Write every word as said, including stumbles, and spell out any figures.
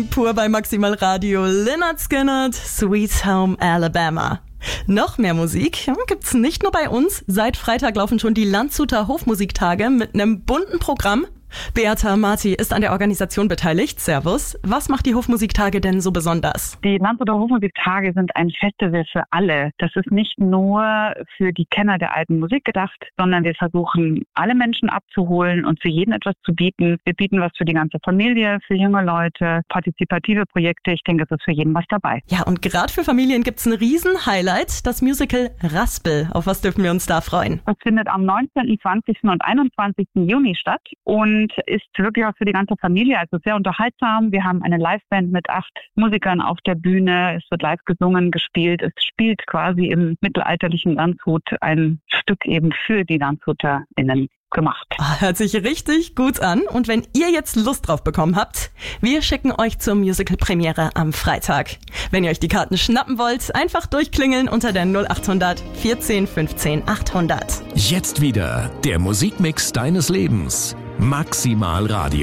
Pur bei Maximal Radio, Lynyrd Skynyrd, Sweet Home Alabama. Noch mehr Musik gibt's nicht nur bei uns. Seit Freitag laufen schon die Landshuter Hofmusiktage mit einem bunten Programm. Beata Marti ist an der Organisation beteiligt. Servus. Was macht die Hofmusiktage denn so besonders? Die Landshuter Hofmusiktage sind ein Festival für alle. Das ist nicht nur für die Kenner der alten Musik gedacht, sondern wir versuchen, alle Menschen abzuholen und für jeden etwas zu bieten. Wir bieten was für die ganze Familie, für junge Leute, partizipative Projekte. Ich denke, es ist für jeden was dabei. Ja, und gerade für Familien gibt's ein Riesen-Highlight, das Musical Raspel. Auf was dürfen wir uns da freuen? Das findet am neunzehnten, zwanzigsten und einundzwanzigsten Juni statt und ist wirklich auch für die ganze Familie, also sehr unterhaltsam. Wir haben eine Liveband mit acht Musikern auf der Bühne. Es wird live gesungen, gespielt. Es spielt quasi im mittelalterlichen Landshut ein Stück eben für die LandshuterInnen gemacht. Hört sich richtig gut an. Und wenn ihr jetzt Lust drauf bekommen habt, wir schicken euch zur Musical-Premiere am Freitag. Wenn ihr euch die Karten schnappen wollt, einfach durchklingeln unter der null achthundert vierzehn fünfzehn achthundert. Jetzt wieder der Musikmix deines Lebens. Maximal Radio.